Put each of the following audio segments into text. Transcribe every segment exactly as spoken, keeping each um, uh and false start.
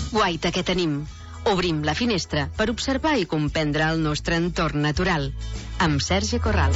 Guaita, què tenim? Obrim la finestra per observar i comprendre el nostre entorn natural. Amb Sergi Corral.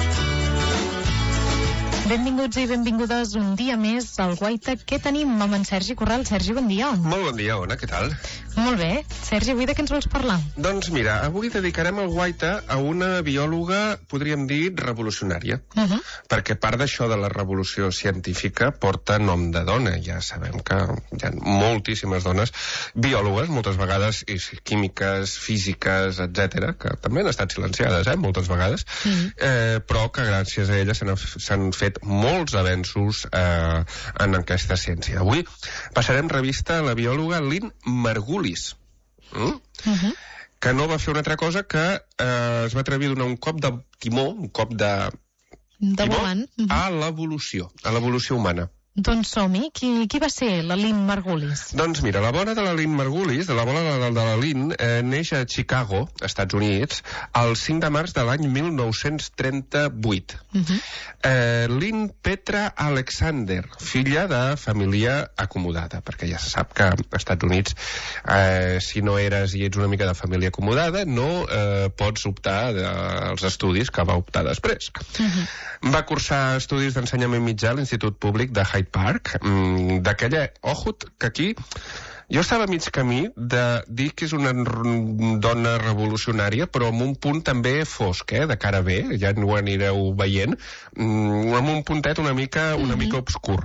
Benvinguts i benvingudes un dia més al Guaita. Què tenim amb en Sergi Corral? Sergi, bon dia. Molt bon dia, Ona, què tal? Molt bé. Sergi, avui de què ens vols parlar? Doncs mira, avui dedicarem el Guaita a una biòloga, podríem dir, revolucionària. Uh -huh. Perquè part d'això de la revolució científica porta nom de dona. Ja sabem que hi ha moltíssimes dones biòlogues, moltes vegades, i químiques, físiques, etcètera, que també han estat silenciades, eh, moltes vegades, uh -huh. eh, però que gràcies a elles s'han fet molts avenços eh, en aquesta ciència. Avui passarem revista a la biòloga Lynn Margulis, mm? uh -huh. que no va fer una altra cosa que eh, es va atrevir a donar un cop de timó, un cop de, de timó volant. Uh -huh. a l'evolució, a l'evolució humana. Doncs som-hi. Qui, qui va ser la Lynn Margulis? Doncs mira, la bona de la Lynn Margulis, de la bona de la, de la Lynn, eh, neix a Chicago, Estats Units, el cinc de març de l'any mil nou-cents trenta-vuit. Uh -huh. eh, Lynn Petra Alexander, filla de família acomodada, perquè ja se sap que als Estats Units, eh, si no eres i ets una mica de família acomodada, no eh, pots optar als estudis que va optar després. Uh -huh. Va cursar estudis d'ensenyament mitjà a l'Institut Públic de Hyde Park, d'aquella... Ojo, que aquí jo estava a mig camí de dir que és una dona revolucionària, però amb un punt també fosc, eh, de cara bé, ja ho anireu veient, amb un puntet una mica, una mm-hmm. mica obscur.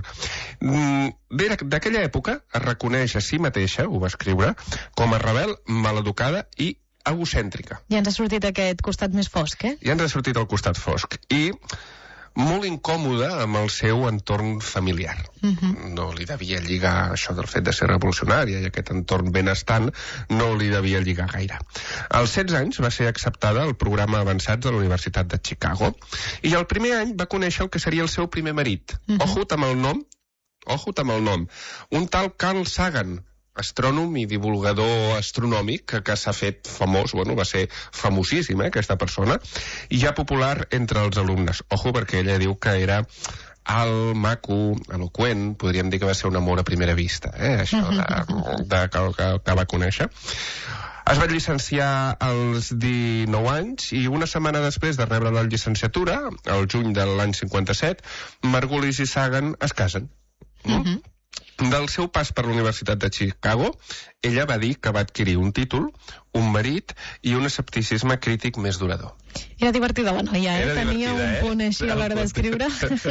D'aquella època es reconeix a si mateixa, ho va escriure, com a rebel, maleducada i egocèntrica. Ja ens ha sortit aquest costat més fosc, eh? Ja ens ha sortit el costat fosc. I molt incòmoda amb el seu entorn familiar. Uh-huh. No li devia lligar això del fet de ser revolucionària i aquest entorn benestant no li devia lligar gaire. Als setze anys va ser acceptada al programa Avançats de la Universitat de Chicago i el primer any va conèixer el que seria el seu primer marit. Uh-huh. Ojut amb el nom, ojut amb el nom, un tal Carl Sagan, astrònom i divulgador astronòmic que, que s'ha fet famós, bueno, va ser famosíssim, eh, aquesta persona, i ja popular entre els alumnes. Ojo, perquè ella diu que era alt, maco, eloqüent, podríem dir que va ser un amor a primera vista, eh, això de, de, que, que, que va conèixer. Es va llicenciar als dinou anys i una setmana després de rebre la llicenciatura, el juny de l'any cinquanta-set, Margulis i Sagan es casen. Mm? Uh-huh. Del seu pas per la Universitat de Chicago, ella va dir que va adquirir un títol, un marit i un escepticisme crític més durador. Era divertida la noia, eh? Era Tenia un eh? punt així a l'hora d'escriure.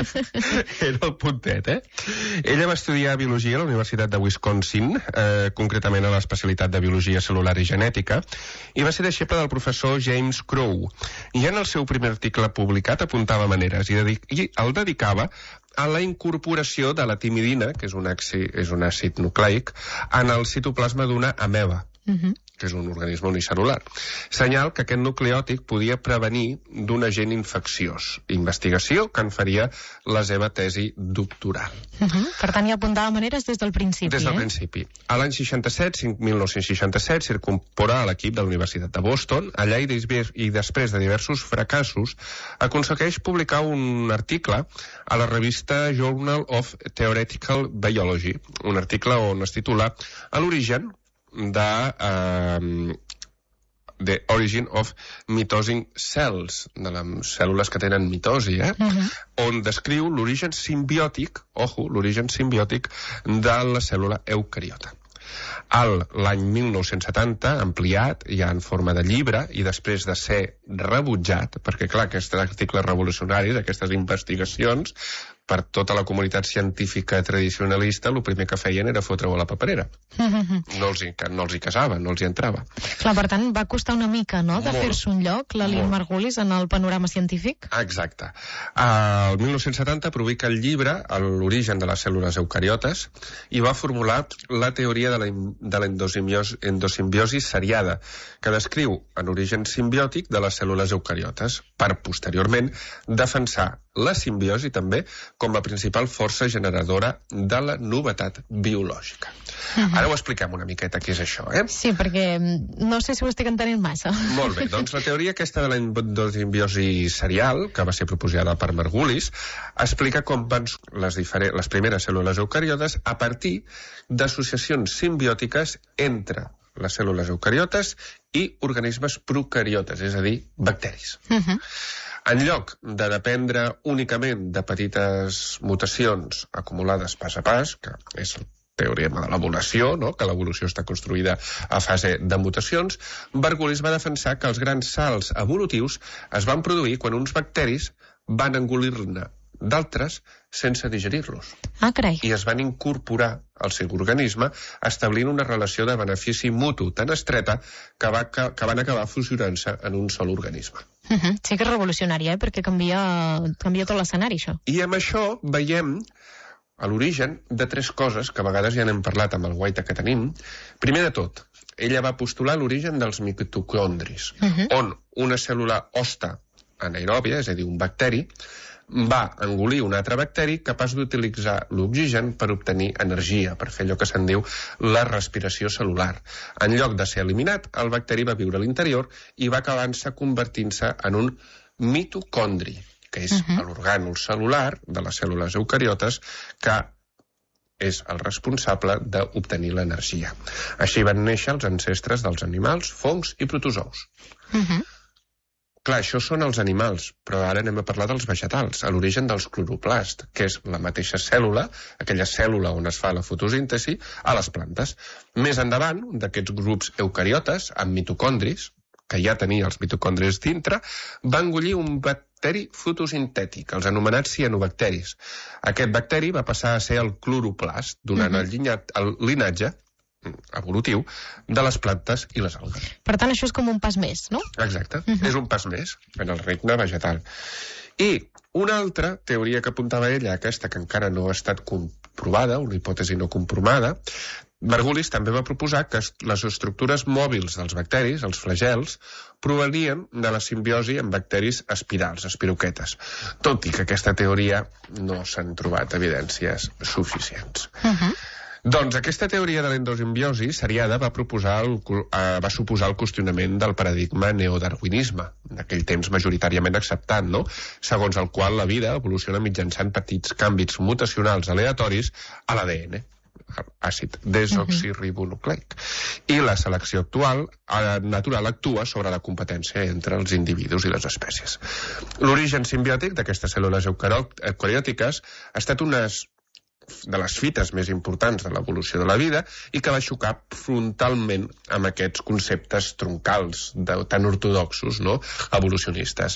Era el puntet, eh? Ella va estudiar biologia a la Universitat de Wisconsin, eh, concretament a l'especialitat de biologia cel·lular i genètica, i va ser deixeble del professor James Crow. I en el seu primer article publicat apuntava maneres i, dedic i el dedicava a la incorporació de la timidina, que és un àcid, és un àcid nucleic, en el citoplasma d'una ameba, uh-huh. que és un organisme unicel·lular. Senyal que aquest nucleòtic podia prevenir d'un agent infecciós. Investigació que en faria la seva tesi doctoral. Uh-huh. Per tant, ja apuntava maneres des del principi, Des del eh? principi. A l'any seixanta-set, mil nou-cents seixanta-set, s'incorpora a l'equip de la Universitat de Boston. Allà i, i després de diversos fracassos, aconsegueix publicar un article a la revista Journal of Theoretical Biology, un article on es titula A l'origen de uh, The Origin of Mitosing Cells, de les cèl·lules que tenen mitosi, eh? Uh-huh. On descriu l'origen simbiòtic, ojo, l'origen simbiòtic de la cèl·lula eucariota. L'any mil nou-cents setanta, ampliat, ja en forma de llibre, i després de ser rebutjat, perquè clar, aquests articles revolucionaris, aquestes investigacions, per tota la comunitat científica tradicionalista, el primer que feien era fotre-ho a la paperera. No els, hi, no els hi casava, no els hi entrava. Clar, per tant, va costar una mica, no?, de fer-se un lloc, la Lynn Margulis, en el panorama científic? Exacte. El mil nou-cents setanta publica el llibre L'origen de les cèl·lules eucariotes i va formular la teoria de la, de la endosimbiosi, endosimbiosi seriada, que descriu en origen simbiòtic de les cèl·lules eucariotes, per posteriorment defensar la simbiosi també com a principal força generadora de la novetat biològica. Uh-huh. Ara ho expliquem una miqueta què és això, eh? Sí, perquè no sé si ho estic entenent massa. Molt bé, doncs la teoria aquesta de l'endosimbiosi serial, que va ser proposada per Margulis, explica com van les, diferents, les primeres cèl·lules eucariotes a partir d'associacions simbiòtiques entre les cèl·lules eucariotes i organismes procariotes, és a dir, bacteris. Uh-huh. En lloc de dependre únicament de petites mutacions acumulades pas a pas, que és el teorema de l'evolució, no? Que l'evolució està construïda a fase de mutacions, Margulis va defensar que els grans salts evolutius es van produir quan uns bacteris van engolir-ne d'altres sense digerir-los. Ah, carai. I es van incorporar al seu organisme, establint una relació de benefici mutu tan estreta que, va, que, que van acabar fusionant-se en un sol organisme. Uh -huh. Sí que és revolucionari, eh? Perquè canvia, canvia tot l'escenari, això. I amb això veiem a l'origen de tres coses que a vegades ja n'hem parlat amb el guaita que tenim. Primer de tot, ella va postular l'origen dels mitocondris, uh -huh. on una cèl·lula hoste anaeròbia, és a dir, un bacteri, va engolir un altre bacteri capaç d'utilitzar l'oxigen per obtenir energia, per fer allò que se'n diu la respiració cel·lular. En lloc de ser eliminat, el bacteri va viure a l'interior i va acabar-se convertint-se en un mitocondri, que és uh-huh. l'orgànul cel·lular de les cèl·lules eucariotes que és el responsable d'obtenir l'energia. Així van néixer els ancestres dels animals, fongs i protozous. Uh-huh. Clar, això són els animals, però ara anem a parlar dels vegetals, a l'origen dels cloroplast, que és la mateixa cèl·lula, aquella cèl·lula on es fa la fotosíntesi, a les plantes. Més endavant, d'aquests grups eucariotes, amb mitocondris, que ja tenia els mitocondris dintre, va engollir un bacteri fotosintètic, els anomenats cianobacteris. Aquest bacteri va passar a ser el cloroplast, donant uh-huh. el, llinyat, el linatge evolutiu de les plantes i les algues. Per tant, això és com un pas més, no? Exacte, uh-huh. és un pas més en el regne vegetal. I una altra teoria que apuntava ella, aquesta que encara no ha estat comprovada, una hipòtesi no comprovada, Margulis també va proposar que les estructures mòbils dels bacteris, els flagels, provenien de la simbiosi amb bacteris espirals, espiroquetes, tot i que aquesta teoria no s'han trobat evidències suficients. Uh-huh. Doncs aquesta teoria de l'endosimbiosi seriada va, proposar el, eh, va suposar el qüestionament del paradigma neodarwinisme, d'aquell temps majoritàriament acceptat, no? Segons el qual la vida evoluciona mitjançant petits canvis mutacionals aleatoris a l'A D N, àcid desoxirribonucleic. I la selecció actual eh, natural actua sobre la competència entre els individus i les espècies. L'origen simbiòtic d'aquestes cèl·lules eucariòtiques ha estat unes de les fites més importants de l'evolució de la vida i que va xocar frontalment amb aquests conceptes troncals de, tan ortodoxos, no? Evolucionistes.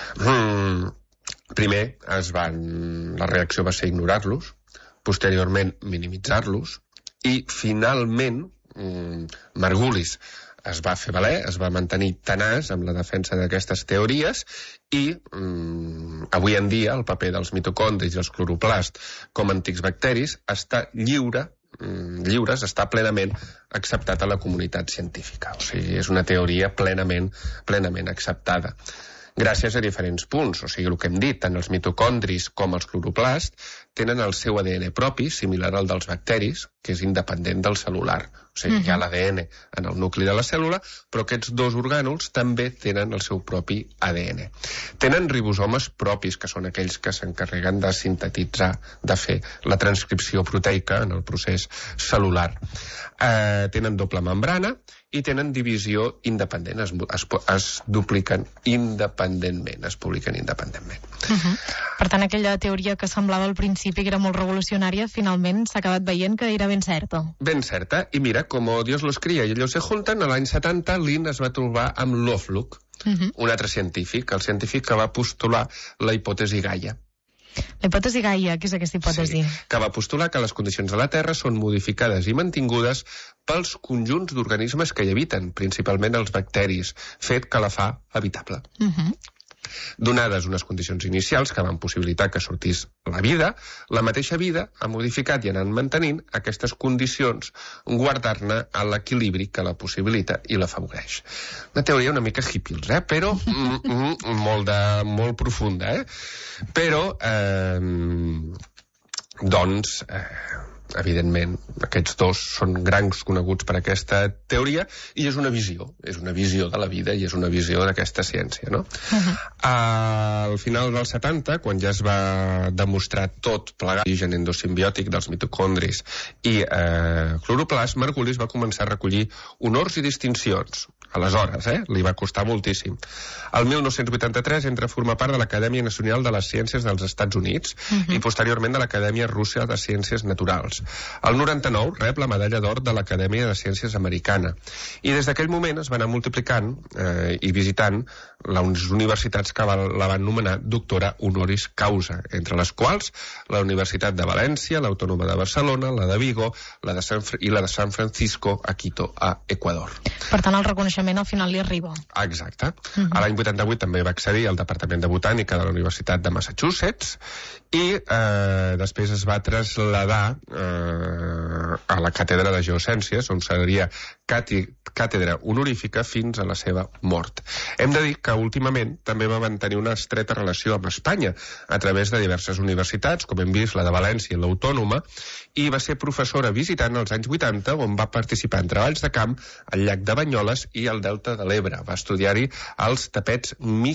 Mm, primer es van, la reacció va ser ignorar-los, posteriorment minimitzar-los i finalment mm, Margulis es va fer valer, es va mantenir tenaç amb la defensa d'aquestes teories i mm, avui en dia el paper dels mitocondris i els cloroplast com a antics bacteris està lliure, mm, lliures, està plenament acceptat a la comunitat científica. O sigui, és una teoria plenament, plenament acceptada. Gràcies a diferents punts, o sigui, el que hem dit, tant els mitocondris com els cloroplast tenen el seu A D N propi, similar al dels bacteris, que és independent del cel·lular. O sigui, uh-huh. hi ha l'A D N en el nucli de la cèl·lula, però aquests dos orgànuls també tenen el seu propi A D N. Tenen ribosomes propis, que són aquells que s'encarreguen de sintetitzar, de fer la transcripció proteica en el procés cel·lular. Eh, tenen doble membrana i tenen divisió independent, es, es, es dupliquen independentment, es publiquen independentment. Uh-huh. Per tant, aquella teoria que semblava al principi que era molt revolucionària, finalment s'ha acabat veient que era ben certa. Ben certa, i mira, com Dios los cría i ellos se juntan, a l'any setanta Lin es va trobar amb Lovelock, uh-huh. un altre científic, el científic que va postular la hipòtesi Gaia. La hipòtesi Gaia, què és aquesta hipòtesi? Sí, que va postular que les condicions de la Terra són modificades i mantingudes pels conjunts d'organismes que hi habiten, principalment els bacteris, fet que la fa habitable. Uh-huh. Donades unes condicions inicials que van possibilitar que sortís la vida, la mateixa vida ha modificat i anant mantenint aquestes condicions, guardar-ne a l'equilibri que la possibilita i l'afavoreix. Una teoria una mica hippies, eh? Però mm, mm, molt, de, molt profunda, eh? Però, eh, doncs, eh, evidentment, aquests dos són grans coneguts per aquesta teoria i és una visió, és una visió de la vida i és una visió d'aquesta ciència, no? Uh-huh. Al final dels setanta, quan ja es va demostrar tot plegat, l'origen endosimbiòtic dels mitocondris i eh, cloroplast, Margulis va començar a recollir honors i distincions. Aleshores, eh? Li va costar moltíssim. El mil nou-cents vuitanta-tres entra a formar part de l'Acadèmia Nacional de les Ciències dels Estats Units uh-huh. i posteriorment de l'Acadèmia Russa de Ciències Naturals. El noranta-nou rep la medalla d'or de l'Acadèmia de Ciències Americana i des d'aquell moment es va anar multiplicant eh, i visitant les universitats que va, la van nomenar doctora honoris causa, entre les quals la Universitat de València, l'Autònoma de Barcelona, la de Vigo la de San, i la de San Francisco a Quito, a Equador. Per tant, el reconeixement al final li arriba. Exacte. Uh-huh. A l'any vuitanta-vuit també va accedir al Departament de Botànica de la Universitat de Massachusetts i eh, després es va traslladar eh, a la Càtedra de Geociències, on seria càtedra honorífica fins a la seva mort. Hem de dir que últimament també va mantenir una estreta relació amb Espanya a través de diverses universitats, com hem vist la de València i l'Autònoma, i va ser professora visitant als anys vuitanta, on va participar en treballs de camp al llac de Banyoles i al Delta de l'Ebre. Va estudiar-hi els tapets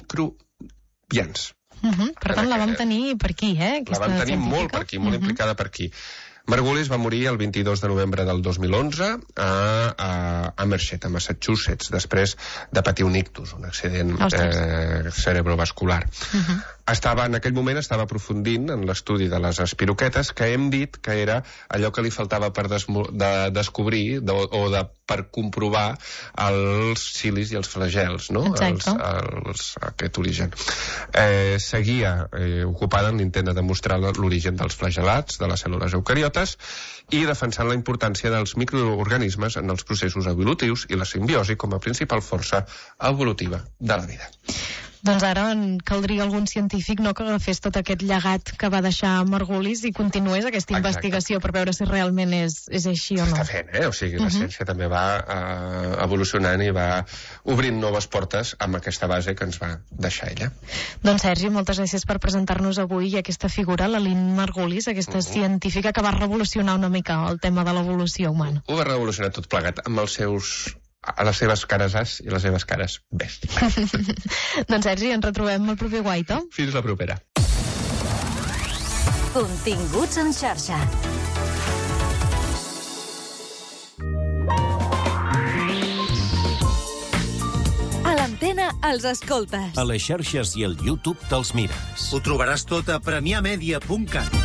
microbians. Uh-huh. Per tant, la vam tenir per aquí, eh? La vam tenir científica. molt per aquí, molt uh-huh. implicada per aquí. Margulis va morir el vint-i-dos de novembre del dos mil onze a, a, a Merced, a Massachusetts, després de patir un ictus, un accident eh, cerebrovascular. Uh-huh. Estava, en aquell moment estava aprofundint en l'estudi de les espiroquetes, que hem dit que era allò que li faltava per desmo, de, descobrir de, o de, per comprovar els cilis i els flagels, no? Els, els, aquest origen. Eh, seguia eh, ocupada en l'intent de demostrar l'origen dels flagel·lats, de les cèl·lules eucariotes, i defensant la importància dels microorganismes en els processos evolutius i la simbiosi com a principal força evolutiva de la vida. Doncs ara caldria algun científic, no, que fes tot aquest llegat que va deixar Margulis i continués aquesta Exacte. investigació per veure si realment és, és així o no. S'està fent, eh? O sigui, la uh-huh. ciència també va uh, evolucionant i va obrint noves portes amb aquesta base que ens va deixar ella. Doncs Sergi, moltes gràcies per presentar-nos avui aquesta figura, la Lynn Margulis, aquesta uh-huh. científica que va revolucionar una mica el tema de l'evolució humana. Ho va revolucionar tot plegat amb els seus... a les seves cares as i les seves cares best. Doncs Sergi, ens retrobem el proper Guaita. Fins la propera. Continguts en xarxa. A l'antena els escoltes. A les xarxes i al YouTube te'ls mires. Ho trobaràs tot a premià media punt cat.